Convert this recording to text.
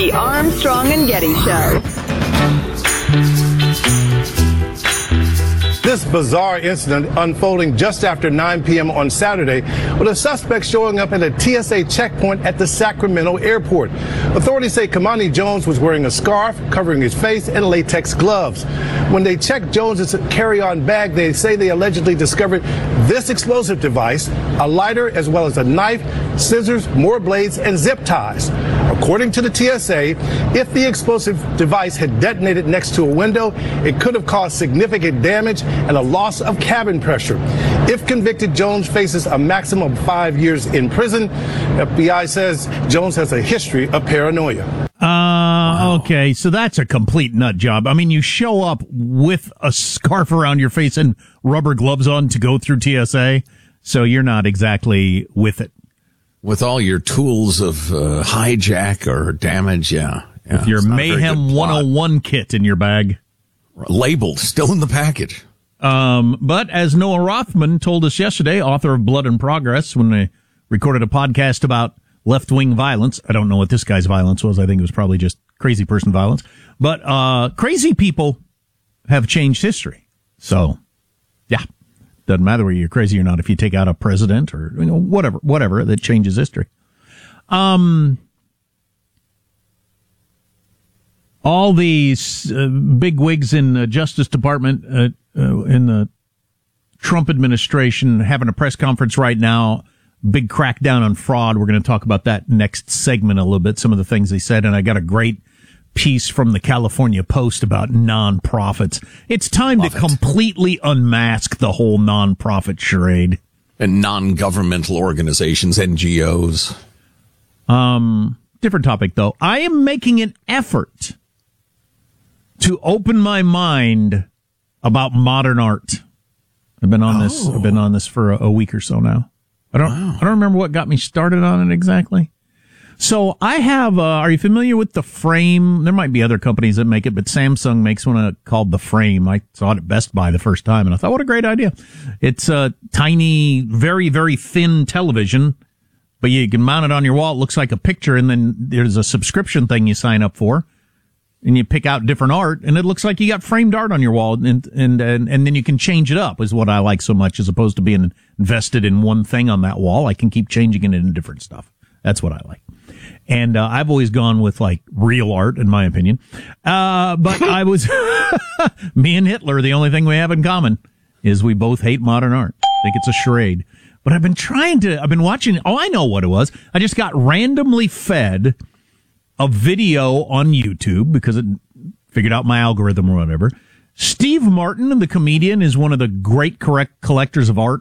The Armstrong and Getty Show. This bizarre incident unfolding just after 9 p.m. on Saturday, with a suspect showing up at a TSA checkpoint at the Sacramento airport. Authorities say Kamani Jones was wearing a scarf covering his face and latex gloves. When they checked Jones's carry-on bag, they say they allegedly discovered this explosive device, a lighter, as well as a knife, scissors, more blades, and zip ties. According to the TSA, if the explosive device had detonated next to a window, it could have caused significant damage and a loss of cabin pressure. If convicted, Jones faces a maximum of 5 years in prison. FBI says Jones has a history of paranoia. Okay, so that's a complete nut job. I mean, you show up with a scarf around your face and rubber gloves on to go through TSA, so you're not exactly with it. With all your tools of hijack or damage, yeah. With your Mayhem 101 kit in your bag. Labeled, still in the package. But as Noah Rothman told us yesterday, author of Blood and Progress, when they recorded a podcast about left-wing violence, I don't know what this guy's violence was. I think it was probably just crazy person violence. But crazy people have changed history. So, yeah. Doesn't matter whether you're crazy or not if you take out a president or whatever that changes history. All these big wigs in the Justice Department in the Trump administration having a press conference right now. Big crackdown on fraud. We're going to talk about that next segment a little bit. Some of the things they said, and I got a great piece from the California Post about nonprofits. It's time to completely unmask the whole nonprofit charade. And non-governmental organizations, NGOs. Different topic, though. I am making an effort to open my mind about modern art. I've been on this for a week or so now. I don't remember what got me started on it exactly. So I have, are you familiar with the Frame? There might be other companies that make it, but Samsung makes one called the Frame. I saw it at Best Buy the first time and I thought, what a great idea. It's a tiny, very, very thin television, but you can mount it on your wall. It looks like a picture, and then there's a subscription thing you sign up for. And you pick out different art, and it looks like you got framed art on your wall, and then you can change it up, is what I like so much, as opposed to being invested in one thing on that wall. I can keep changing it into different stuff. That's what I like. And I've always gone with, like, real art, in my opinion. But I was, me and Hitler, the only thing we have in common is we both hate modern art. I think it's a charade. But I've been watching, I know what it was. I just got randomly fed a video on YouTube because it figured out my algorithm or whatever. Steve Martin, the comedian, is one of the great collectors of art